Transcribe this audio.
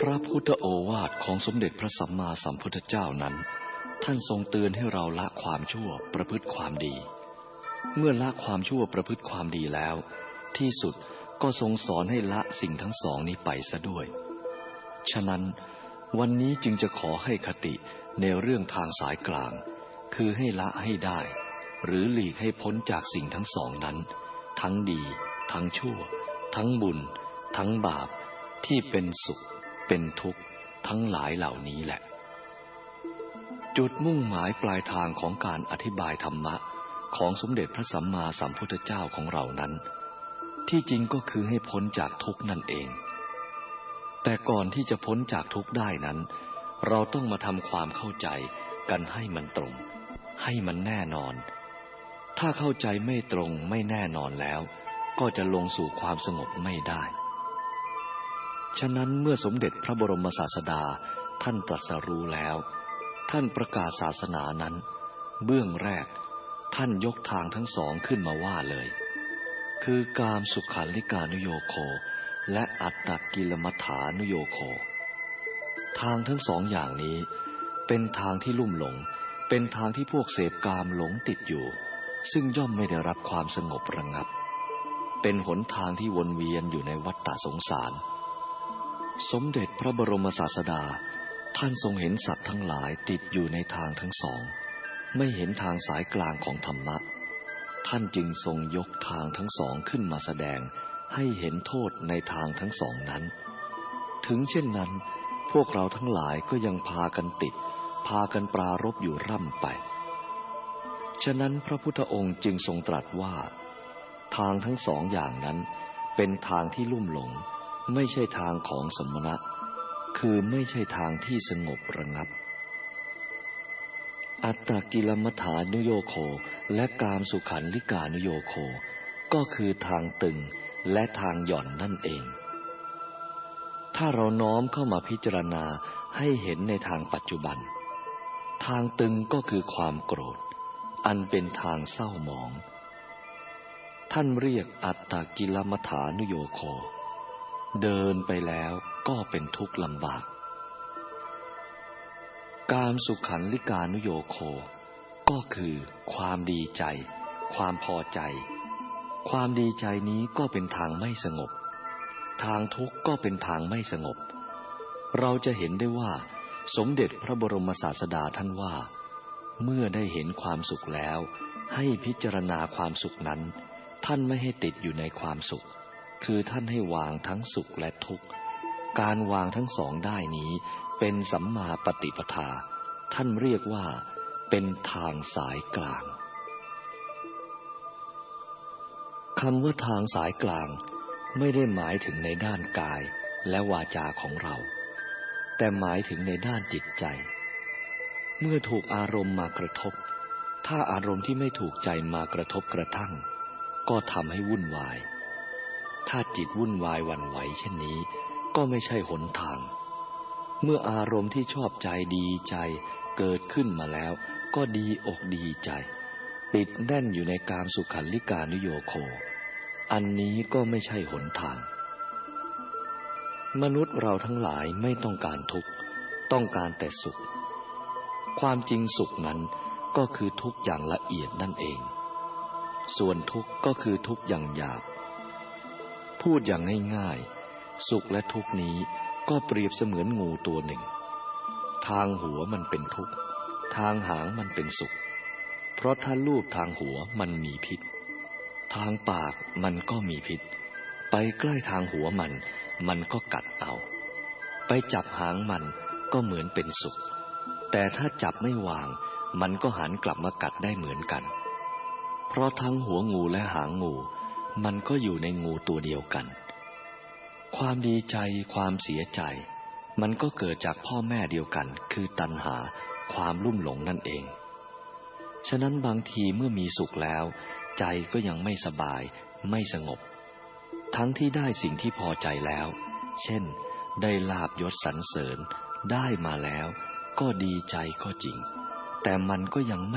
พระพุทธโอวาทของสมเด็จพระสัมมาสัมพุทธเจ้านั้นท่านทรงเตือนให้เราละความชั่วประพฤติความดีเมื่อละความชั่วประพฤติความดีแล้วที่สุดก็ทรงสอนให้ละสิ่งทั้งสองนี้ไปซะด้วยฉะนั้นวันนี้จึงจะขอให้คติในเรื่องทางสายกลางคือให้ละให้ได้หรือหลีกให้พ้นจากสิ่งทั้งสองนั้นทั้งดีทั้งชั่วทั้งบุญทั้งบาปที่เป็นสุขเป็นทุกข์ทั้งหลายเหล่านี้แหละจุดมุ่งหมายปลายทางของการอธิบายธรรมะของสมเด็จพระสัมมาสัมพุทธเจ้าของเรานั้นที่จริงก็คือให้พ้นจากทุกข์นั่นเองแต่ก่อนที่จะพ้นจากทุกข์ได้นั้นเราต้องมาทำความเข้าใจกันให้มันตรงให้มันแน่นอนถ้าเข้าใจไม่ตรงไม่แน่นอนแล้วก็จะลงสู่ความสงบไม่ได้ฉะนั้นเมื่อสมเด็จพระบรมศาสดาท่านตรัสรู้แล้วท่านประกาศศาสนานั้นเบื้องแรกท่านยกทางทั้งสองขึ้นมาว่าเลยคือกามสุขันลิกานุโยโคและอัตตกิลมัฏฐานุโยโคทางทั้งสองอย่างนี้เป็นทางที่ลุ่มหลงเป็นทางที่พวกเสพกามหลงติดอยู่ซึ่งย่อมไม่ได้รับความสงบระงับเป็นหนทางที่วนเวียนอยู่ในวัฏฏะสงสารสมเด็จพระบรมศาสดาท่านทรงเห็นสัตว์ทั้งหลายติดอยู่ในทางทั้งสองไม่เห็นทางสายกลางของธรรมะท่านจึงทรงยกทางทั้งสองขึ้นมาแสดงให้เห็นโทษในทางทั้งสองนั้นถึงเช่นนั้นพวกเราทั้งหลายก็ยังพากันติดพากันปรารภอยู่ร่ำไปฉะนั้นพระพุทธองค์จึงทรงตรัสว่าทางทั้งสองอย่างนั้นเป็นทางที่ลุ่มหลงไม่ใช่ทางของสมณะคือไม่ใช่ทางที่สงบระงับอัตตกิลมัฏฐานุโยโคและกามสุขันลิกานุโยโคก็คือทางตึงและทางหย่อนนั่นเองถ้าเราน้อมเข้ามาพิจารณาให้เห็นในทางปัจจุบันทางตึงก็คือความโกรธอันเป็นทางเศร้าหมองท่านเรียกอัตตกิลมัฏฐานุโยโคเดินไปแล้วก็เป็นทุกข์ลำบากกามสุขันลิกานุโยโคก็คือความดีใจความพอใจความดีใจนี้ก็เป็นทางไม่สงบทางทุกข์ก็เป็นทางไม่สงบเราจะเห็นได้ว่าสมเด็จพระบรมศาสดาท่านว่าเมื่อได้เห็นความสุขแล้วให้พิจารณาความสุขนั้นท่านไม่ให้ติดอยู่ในความสุขคือท่านให้วางทั้งสุขและทุกข์การวางทั้งสองได้นี้เป็นสัมมาปฏิปทาท่านเรียกว่าเป็นทางสายกลางคำว่าทางสายกลางไม่ได้หมายถึงในด้านกายและวาจาของเราแต่หมายถึงในด้านจิตใจเมื่อถูกอารมณ์มากระทบถ้าอารมณ์ที่ไม่ถูกใจมากระทบกระทั่งก็ทำให้วุ่นวายถ้าจิตวุ่นวายหวั่นไหวเช่นนี้ก็ไม่ใช่หนทางเมื่ออารมณ์ที่ชอบใจดีใจเกิดขึ้นมาแล้วก็ดีอกดีใจติดแน่นอยู่ในกามสุขันลิกานุโยโคอันนี้ก็ไม่ใช่หนทางมนุษย์เราทั้งหลายไม่ต้องการทุกข์ต้องการแต่สุขความจริงสุขนั้นก็คือทุกข์อย่างละเอียดนั่นเองส่วนทุกข์ก็คือทุกข์อย่างหยาบพูดอย่างง่ายๆสุขและทุกข์นี้ก็เปรียบเสมือนงูตัวหนึ่งทางหัวมันเป็นทุกข์ทางหางมันเป็นสุขเพราะถ้าลูบทางหัวมันมีพิษทางปากมันก็มีพิษไปใกล้ทางหัวมันก็กัดเอาไปจับหางมันก็เหมือนเป็นสุขแต่ถ้าจับไม่วางมันก็หันกลับมากัดได้เหมือนกันเพราะทั้งหัวงูและหางงูมันก็อยู่ในงูตัวเดียวกันความดีใจความเสียใจมันก็เกิดจากพ่อแม่เดียวกันคือตัณหาความลุ่มหลงนั่นเองฉะนั้นบางทีเมื่อมีสุขแล้วใจก็ยังไม่สบายไม่สงบทั้งที่ได้สิ่งที่พอใจแล้วเช่นได้ลาภยศสรรเสริญได้มาแล้วก็ดีใจก็จริงแต่มันก็ยัง